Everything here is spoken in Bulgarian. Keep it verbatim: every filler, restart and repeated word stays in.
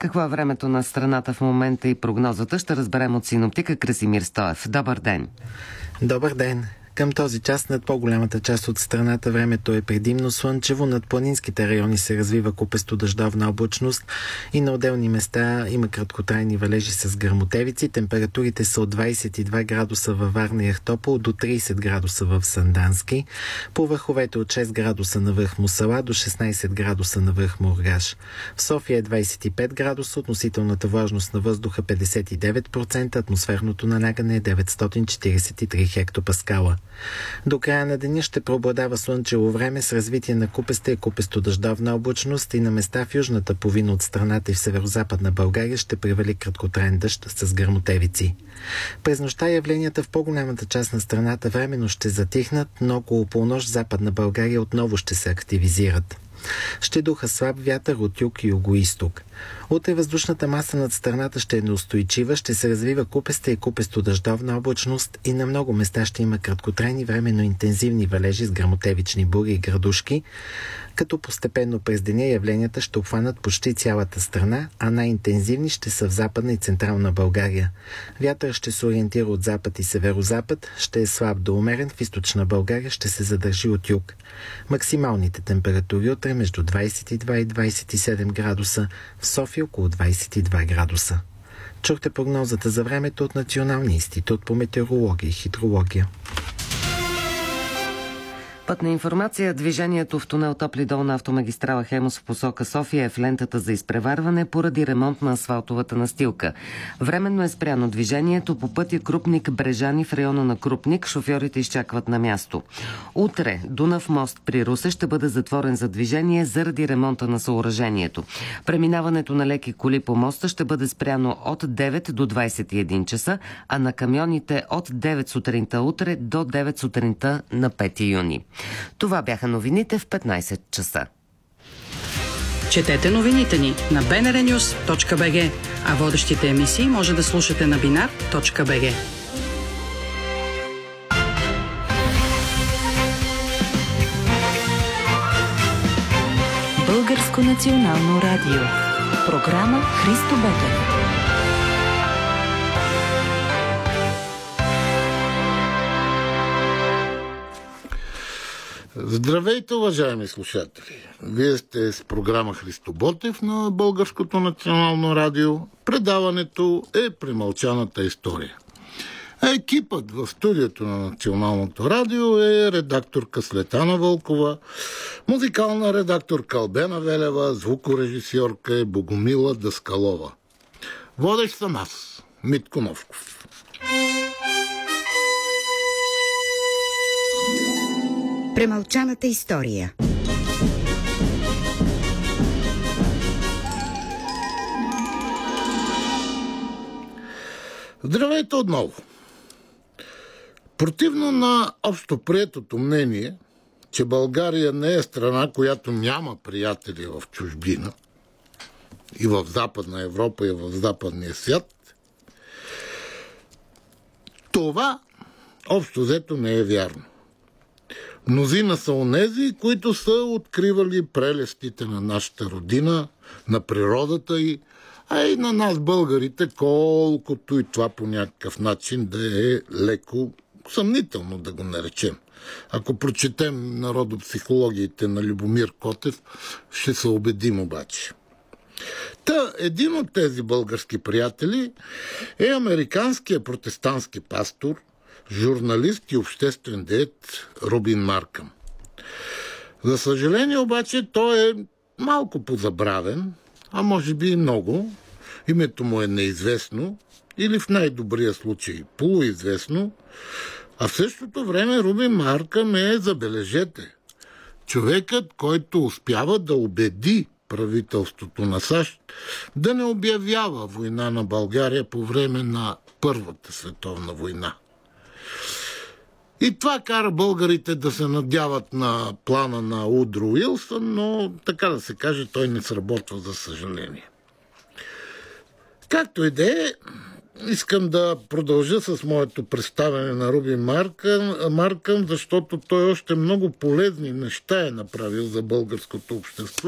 Какво е времето на страната в момента и прогнозата ще разберем от синоптика Красимир Стоев. Добър ден! Добър ден! Към този час над по-голямата част от страната времето е предимно слънчево, над планинските райони се развива купесто дъждовна облачност и на отделни места има краткотрайни валежи с гръмотевици. Температурите са от двадесет и два градуса във Варна и Ахтопол до тридесет градуса в Сандански. По върховете от шест градуса на връх Мусала до шестнадесет градуса на връх Мургаш. В София е двадесет и пет градуса, относителната влажност на въздуха петдесет и девет процента, атмосферното налягане е деветстотин четиридесет и три хектопаскала. До края на деня ще преобладава слънчево време с развитие на купеста и купесто-дъждовна облачност и на места в южната половина от страната и в северозападна България ще превали краткотраен дъжд с гръмотевици. През нощта явленията в по-голямата част на страната временно ще затихнат, но около полунощ западна България отново ще се активизират. Ще духа слаб вятър от юг и югоизток. Утре въздушната маса над страната ще е неустойчива, ще се развива купеста и купесто-дъждовна облачност и на много места ще има краткотрайни временно интензивни валежи с гръмотевични бури и градушки, като постепенно през деня явленията ще обхванат почти цялата страна, а най-интензивни ще са в западна и централна България. Вятър ще се ориентира от запад и северозапад, ще е слаб до умерен, в източна България ще се задържи от юг. Максималните температури утре между двадесет и два и двадесет и седем градуса, в София около двадесет и два градуса. Чухте прогнозата за времето от Националния институт по метеорология и хидрология. Пътна информация. Движението в тунел Топли дол на автомагистрала Хемус в посока София е в лентата за изпреварване поради ремонт на асфалтовата настилка. Временно е спряно движението по пътя Крупник Брежани в района на Крупник. Шофьорите изчакват на място. Утре Дунав мост при Русе ще бъде затворен за движение заради ремонта на съоръжението. Преминаването на леки коли по моста ще бъде спряно от девет до двадесет и един часа, а на камионите от девет сутринта утре до девет сутринта на пети юни. Това бяха новините в петнадесет часа. Четете новините ни на би ен ар нюз точка би джи, а водещите емисии може да слушате на бинар точка би джи. Българско национално радио. Програма Христо Ботев. Здравейте, уважаеми слушатели! Вие сте с програма Христо Ботев на Българското национално радио. Предаването е Премълчаната история. Екипът в студиото на Националното радио е редакторка Светана Вълкова, музикална редакторка Албена Велева, звукорежисьорка е Богомила Даскалова. Водещ съм аз, Митко Новков. Премълчаната история. Здравейте отново! Противно на общоприетото мнение, че България не е страна, която няма приятели в чужбина, и в Западна Европа, и в западния свят, това общо взето не е вярно. Мнозина са онези, които са откривали прелестите на нашата родина, на природата й, а и на нас българите, колкото и това по някакъв начин да е леко съмнително да го наречем. Ако прочетем народопсихологиите на Любомир Котев, ще се убедим обаче. Та, един от тези български приятели е американският протестантски пастор, журналист и обществен деец Рубин Маркъм. За съжаление обаче той е малко позабравен, а може би и много. Името му е неизвестно или в най-добрия случай полуизвестно, а в същото време Рубин Маркъм е, забележете, човекът, който успява да убеди правителството на САЩ да не обявява война на България по време на Първата световна война. И това кара българите да се надяват на плана на Удро Уилсън, но така да се каже, той не сработва, за съжаление. Както и да е, искам да продължа с моето представяне на Рубин Маркъм, Маркъм, защото той още много полезни неща е направил за българското общество.